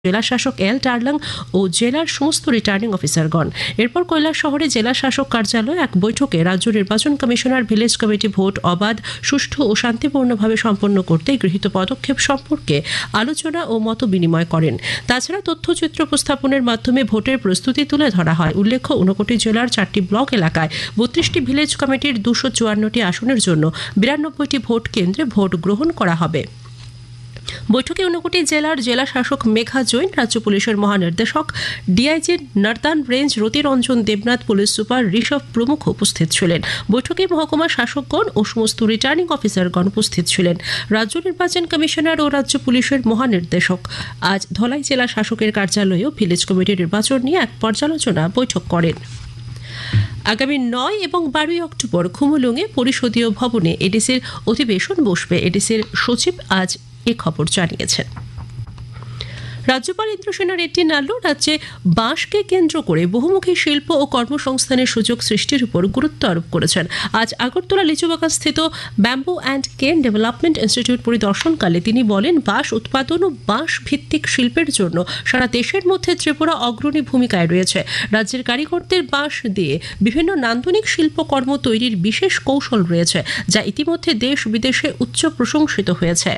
জেলা শাসক এল টার্লাং ও জেলার সমস্ত রিটার্নিং অফিসারগণ। এরপর কৈলাসহরে জেলা শাসক কার্যালয়ে এক বৈঠকে রাজ্য নির্বাচন কমিশনার ভিলেজ কমিটি ভোট অবাধ, সুষ্ঠু ও শান্তিপূর্ণভাবে সম্পন্ন করতে গৃহীত পদক্ষেপ সম্পর্কে আলোচনা ও মত বিনিময় করেন। তাছাড়া তথ্যচিত্র উপস্থাপনের মাধ্যমে ভোটের প্রস্তুতি তুলে ধরা হয়। উল্লেখ্য, ঊনকোটি জেলার 4টি ব্লক এলাকায় 32টি ভিলেজ কমিটির 254টি আসনের জন্য 92টি ভোট কেন্দ্রে ভোট গ্রহণ করা হবে। বৈঠকে ঊনকোটি জেলার জেলা শাসক মেঘা জৈন, রাজ্য পুলিশের মহানির্দেশক DIG Northern range রতিরঞ্জন Debnath, police super Rishabh প্রমুখ উপস্থিত ছিলেন। বৈঠকে মহকুমা শাসকগণ ও সমস্ত রিটার্নিং অফিসারগণ উপস্থিত ছিলেন। রাজ্য নির্বাচন কমিশনার ও রাজ্য পুলিশের মহানির্দেশক আজ ধলাই জেলা শাসকের কার্যালয়েও ভিলেজ কমিটির নির্বাচন নিয়ে এক পর্যালোচনা বৈঠক করেন। আগামী 9 এবং 12 অক্টোবর খুমুলুঙে পরিষদীয় ভবনে এডিসির অধিবেশন বসবে। এডিসির সচিব আজ এ খবর জানিয়েছেন। রাজ্যপাল ইন্দ্রসেনা রেড্ডি নাল্লু রাজ্যে বাঁশকে কেন্দ্র করে বহুমুখী শিল্প ও কর্মসংস্থানের সুযোগ সৃষ্টির উপর গুরুত্ব আরোপ করেছেন। আজ আগরতলা লিচুবাগান স্থিত ব্যাম্বু অ্যান্ড কেন ডেভেলপমেন্ট ইনস্টিটিউট পরিদর্শনকালে তিনি বলেন, বাঁশ উৎপাদন ও বাঁশ ভিত্তিক শিল্পের জন্য সারা দেশের মধ্যে ত্রিপুরা অগ্রণী ভূমিকায় রয়েছে। রাজ্যের কারিগরদের বাঁশ দিয়ে বিভিন্ন নান্দনিক শিল্পকর্ম তৈরির বিশেষ কৌশল রয়েছে, যা ইতিমধ্যে দেশ বিদেশে উচ্চ প্রশংসিত হয়েছে।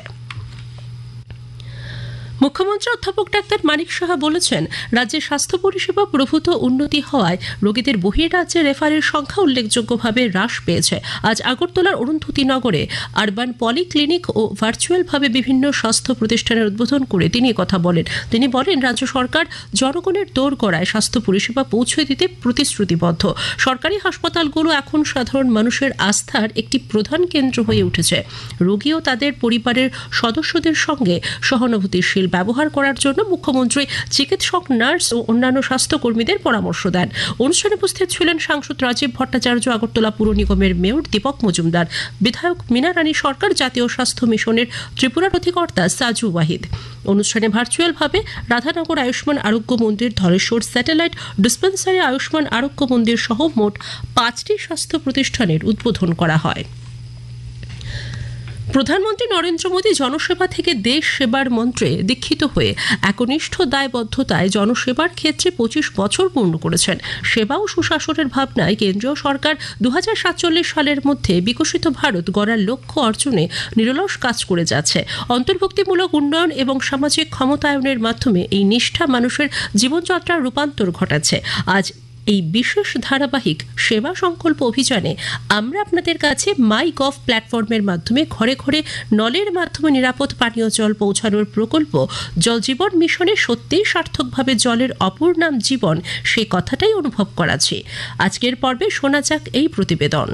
মুখ্যমন্ত্রী অধ্যাপক ডাক্তার মানিক সাহা বলেছেন, রাজ্যের স্বাস্থ্য পরিষেবা প্রভূত উন্নতি হওয়ায় রোগীদের বহির্রাজ্যে রেফারের সংখ্যা উল্লেখযোগ্যভাবে হ্রাস পেয়েছে। আজ আগরতলার অরুন্ধতী নগরে আরবান পলিক্লিনিক ও ভার্চুয়ালভাবে বিভিন্ন স্বাস্থ্য প্রতিষ্ঠানের উদ্বোধন করে তিনি কথা বলেন। তিনি বলেন, রাজ্য সরকার জনগণের দোরগোড়ায় স্বাস্থ্য পরিষেবা পৌঁছে দিতে প্রতিশ্রুতিবদ্ধ। সরকারি হাসপাতালগুলো এখন সাধারণ মানুষের আস্থার একটি প্রধান কেন্দ্র হয়ে উঠেছে। রোগী ও তাদের পরিবারের সদস্যদের সঙ্গে সহানুভূতিশীল ব্যবহার করার জন্য মুখ্যমন্ত্রী চিকিৎসক, নার্স ও অন্যান্য স্বাস্থ্যকর্মীদের পরামর্শ দেন। অনুষ্ঠানে উপস্থিত ছিলেন সাংসদ রাজীব ভট্টাচার্য, আগরতলা পুর নিগমের মেয়র দীপক মজুমদার, বিধায়ক মীনা রানী সরকার, জাতীয় স্বাস্থ্য মিশনের ত্রিপুরার অধিকর্তা সাজু ওয়াহিদ। অনুষ্ঠানে ভার্চুয়ালভাবে রাধানগর আয়ুষ্মান আরোগ্য মন্দির, ধলেশ্বর স্যাটেলাইট ডিসপেন্সারি আয়ুষ্মান আরোগ্য মন্দির সহ মোট 5টি স্বাস্থ্য প্রতিষ্ঠানের উদ্বোধন করা হয়। প্রধানমন্ত্রী নরেন্দ্র মোদী জনসেবা থেকে দেশ সেবার মন্ত্রে দীক্ষিত হয়ে একনিষ্ঠ দায়বদ্ধতায় জনসেবার ক্ষেত্রে 25 বছর পূর্ণ করেছেন। সেবা ও সুশাসনের ভাবনায় কেন্দ্রীয় সরকার 2047 সালের মধ্যে বিকশিত ভারত গড়ার লক্ষ্য অর্জনে নিরলস কাজ করে যাচ্ছে। অন্তর্ভুক্তিমূলক উন্নয়ন এবং সামাজিক ক্ষমতায়নের মাধ্যমে এই নিষ্ঠা মানুষের জীবনযাত্রার রূপান্তর ঘটাচ্ছে। আজ এই বিশেষ ধারাবাহিক সেবা সংকল্প অভিযানে আমরা আপনাদের কাছে মাই গভ প্ল্যাটফর্মের মাধ্যমে ঘরে ঘরে নলের মাধ্যমে নিরাপদ পানীয় জল পৌঁছানোর প্রকল্প জল জীবন মিশনে সত্যিই সার্থকভাবে জলের অপর নাম জীবন, সেই কথাটাই অনুভব করাচ্ছি। আজকের পর্বে শোনা যাক এই প্রতিবেদন।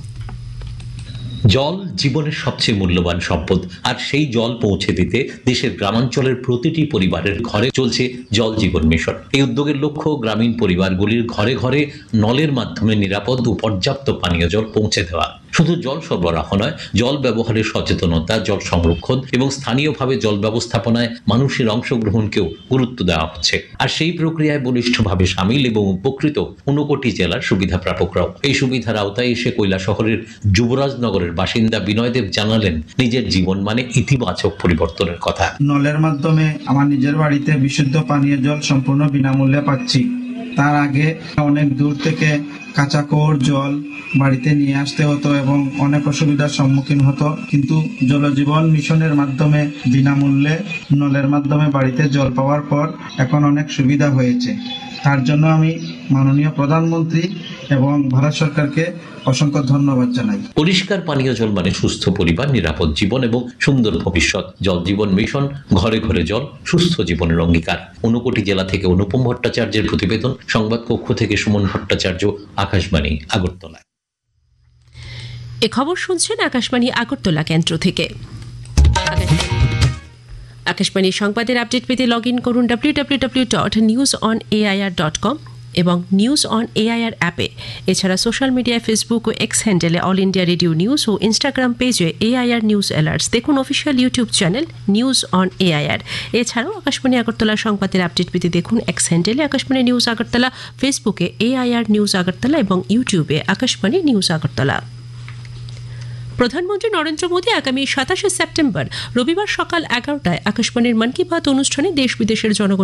জল জীবনের সবচেয়ে মূল্যবান সম্পদ, আর সেই জল পৌঁছে দিতে দেশের গ্রামাঞ্চলের প্রতিটি পরিবারের ঘরে চলছে জল জীবন মিশন। এই উদ্যোগের লক্ষ্য গ্রামীণ পরিবারগুলির ঘরে ঘরে নলের মাধ্যমে নিরাপদ ও পর্যাপ্ত পানীয় জল পৌঁছে দেওয়া। শুধু জল সরবরাহ নয়, জল ব্যবহারের সচেতনতা, জল সংরক্ষণ এবং স্থানীয়ভাবে জল ব্যবস্থাপনায় মানুষের অংশগ্রহণকেও গুরুত্ব দেওয়া হচ্ছে। আর সেই প্রক্রিয়ায় বলিষ্ঠভাবে সামিল এবং উপকৃত 59 জেলার সুবিধা প্রাপকরাও। এই সুবিধার আওতায় এসে কৈলাসহরের যুবরাজনগরের বাসিন্দা বিনয়দেব জানালেন নিজের জীবন মানে ইতিবাচক পরিবর্তনের কথা। নলের মাধ্যমে আমার নিজের বাড়িতে বিশুদ্ধ পানীয় জল সম্পূর্ণ বিনামূল্যে পাচ্ছি। তার আগে অনেক দূর থেকে কাঁচা কোড় জল বাড়িতে নিয়ে আসতে হতো এবং অনেক অসুবিধার সম্মুখীন হতো, কিন্তু জলজীবন মিশনের মাধ্যমে বিনামূল্যে নলের মাধ্যমে বাড়িতে জল পাওয়ার পর এখন অনেক সুবিধা হয়েছে। তার জন্য আমি মাননীয় প্রধানমন্ত্রী এবং ভারত সরকারকে অসংখ্য ধন্যবাদ জানাই। পরিষ্কার পানীয় জল মানে সুস্থ পরিবার, নিরাপদ জীবন এবং সুন্দর ভবিষ্যৎ। জল জীবন মিশন, ঘরে ঘরে জল, সুস্থ জীবনের অঙ্গীকার। 59 জেলা থেকে অনুপম ভট্টাচার্যের প্রতিবেদন। সংবাদ কক্ষ থেকে সুমন ভট্টাচার্য, আকাশবাণী, আগরতলা। এ খবর শুনছেন আকাশবাণী আগরতলা কেন্দ্র থেকে। আকাশবাণী সংবাদের আপডেট পেতে লগ ইন করুন www.newsonair.com এবং নিউজ অন এআইআর অ্যাপে। এছাড়া সোশ্যাল মিডিয়ায় ফেসবুক ও এক্স হ্যান্ডেলে অল ইন্ডিয়া রেডিও নিউজ ও ইনস্টাগ্রাম পেজে এআইআর নিউজ অ্যালার্টস। দেখুন official YouTube channel news on AIR. এছাড়াও আকাশবাণী আগরতলা সংবাদের আপডেট পেতে দেখুন এক্স হ্যান্ডেলে আকাশবাণী নিউজ আগরতলা, ফেসবুকে এআইআর নিউজ আগরতলা এবং ইউটিউবে আকাশবাণী নিউজ আগরতলা। প্রধানমন্ত্রী নরেন্দ্র মোদী আগামী 27 সেপ্টেম্বর রবিবার সকাল 11টায় আকাশবাণীর মন কি বাত অনুষ্ঠানে দেশ বিদেশের জনগণ